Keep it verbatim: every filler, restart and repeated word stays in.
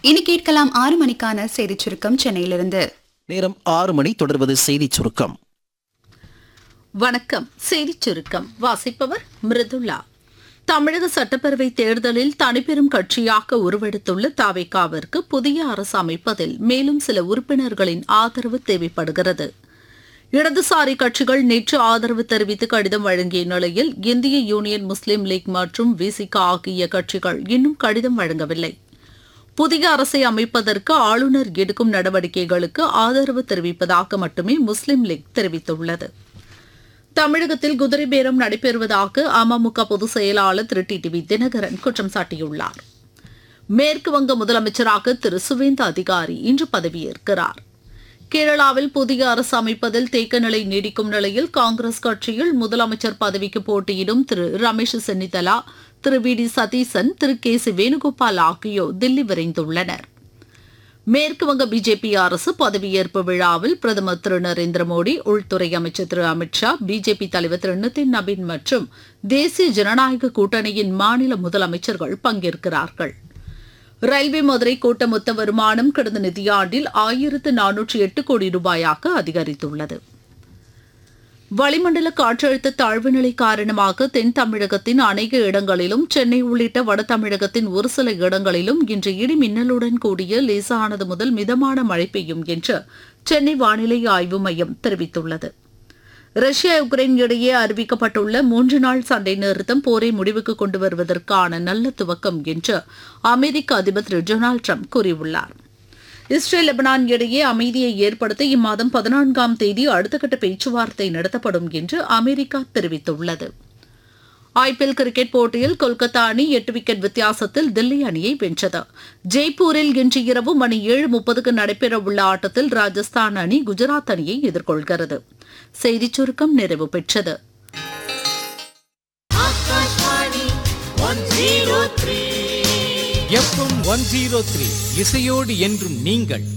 இனி கேட்கலாம் ஆறு மணிக்கான செய்திச் சுருக்கம் சென்னையிலிருந்து. நேரம் ஆறு மணி. தொடர்வது செய்திச் சுருக்கம். வணக்கம். செய்திச் சுருக்கம் வாசிப்பவர் மிருதுளா. தமிழக சட்டப்பேரவை தேர்தலில் தனிப்பெரும் கட்சியாக உருவெடுத்துள்ள தவேகாவிற்கு புதிய அரசு அமைப்பதில் மேலும் சில உறுப்பினர்களின் ஆதரவு தேவைப்படுகிறது. இடதுசாரி கட்சிகள் நேற்று ஆதரவு தெரிவித்து கடிதம் வழங்கிய நிலையில் இந்திய யூனியன் முஸ்லீம் லீக் மற்றும் விசிகா ஆகிய கட்சிகள் இன்னும் கடிதம் வழங்கவில்லை. புதிய அரசை அமைப்பதற்கு ஆளுநர் எடுக்கும் நடவடிக்கைகளுக்கு ஆதரவு தெரிவிப்பதாக மட்டுமே முஸ்லீம் லீக் தெரிவித்துள்ளது. தமிழகத்தில் குதிரை பேரம் நடைபெறுவதாக அமமுக பொதுச் செயலாளர் திரு டி டிவி தினகரன் குற்றம் சாட்டியுள்ளார். மேற்குவங்க முதலமைச்சராக திரு சுவேந்த அதிகாரி இன்று பதவியேற்கிறார். கேரளாவில் புதிய அரசு அமைப்பதில் தேக்க நிலை நீடிக்கும் நிலையில் காங்கிரஸ் கட்சியில் முதலமைச்சர் பதவிக்கு போட்டியிடும் திரு ரமேஷ் சென்னிதலா, திரு we D Satheesan, Thiru K C Venugopal ஆகியோர் தில்லி விரைந்துள்ளனர். மேற்குவங்க பிஜேபி அரசு பதவியேற்பு விழாவில் பிரதமர் திரு நரேந்திர மோடி, உள்துறை அமைச்சர் திரு அமித்ஷா, பிஜேபி தலைவர் திரு நிதின் நபீன் மற்றும் தேசிய ஜனநாயக கூட்டணியின் மாநில முதலமைச்சர்கள் பங்கேற்கிறார்கள். ரயில்வே மதுரை கோட்ட மொத்த வருமானம் கடந்த நிதியாண்டில் ஆயிரத்து நானூற்றி எட்டு கோடி ரூபாயாக அதிகரித்துள்ளது. வளிமண்டல காற்றழுத்த தாழ்வு நிலை காரணமாக தென் தமிழகத்தின் அநேக இடங்களிலும் சென்னை உள்ளிட்ட வட தமிழகத்தின் ஒரு சில இடங்களிலும் இன்று இடி மின்னலுடன் கூடிய லேசானது முதல் மிதமான மழை பெய்யும் என்று சென்னை வானிலை ஆய்வு மையம் தெரிவித்துள்ளது. ரஷ்யா உக்ரைன் இடையே அறிவிக்கப்பட்டுள்ள மூன்று நாள் சண்டை நிறுத்தம் போரை முடிவுக்கு கொண்டு வருவதற்கான நல்ல துவக்கம் என்று அமெரிக்க அதிபர் திரு டொனால்டு டிரம்ப் கூறியுள்ளார். இஸ்ரேல் லெபனான் இடையே அமைதியை ஏற்படுத்த இம்மாதம் பதினான்காம் தேதி அடுத்த கட்ட பேச்சுவார்த்தை நடத்தப்படும் என்று அமெரிக்கா தெரிவித்துள்ளது. ஐபிஎல் கிரிக்கெட் போட்டியில் கொல்கத்தா அணி எட்டு விக்கெட் வித்தியாசத்தில் தில்லி அணியை வென்றது. ஜெய்ப்பூரில் இன்று இரவு மணி ஏழு முப்பதுக்கு நடைபெறவுள்ள ஆட்டத்தில் ராஜஸ்தான் அணி குஜராத் அணியை எதிர்கொள்கிறது. செய்திச் சுருக்கம் நிறைவு பெற்றது. எஃப்எம் ஒன் ஜீரோ த்ரீ இசையோடு என்றும் நீங்கள்